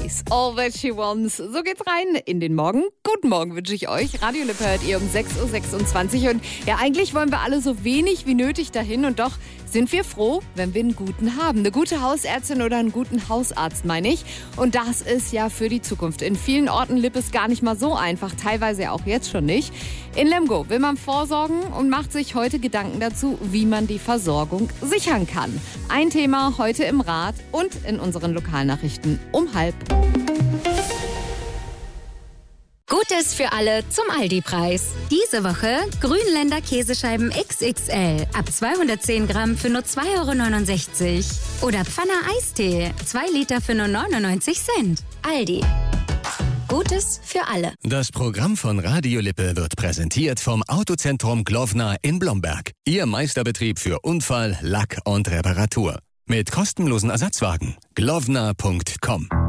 Price, All That She Wants. So geht's rein in den Morgen. Guten Morgen wünsche ich euch. Radio Lippe hört ihr um 6.26 Uhr. Und ja, eigentlich wollen wir alle so wenig wie nötig dahin. Und doch sind wir froh, wenn wir einen guten haben. Eine gute Hausärztin oder einen guten Hausarzt, meine ich. Und das ist ja für die Zukunft. In vielen Orten Lippes gar nicht mal so einfach. Teilweise auch jetzt schon nicht. In Lemgo will man vorsorgen und macht sich heute Gedanken dazu, wie man die Versorgung sichern kann. Ein Thema heute im Rat und in unseren Lokalnachrichten um 12:30. Gutes für alle zum Aldi-Preis. Diese Woche Grünländer Käsescheiben XXL ab 210 Gramm für nur 2,69 €. Oder Pfanner Eistee, 2 Liter für nur 99 Cent. Aldi. Gutes für alle. Das Programm von Radio Lippe wird präsentiert vom Autozentrum Glowna in Blomberg. Ihr Meisterbetrieb für Unfall, Lack und Reparatur. Mit kostenlosen Ersatzwagen. glowna.com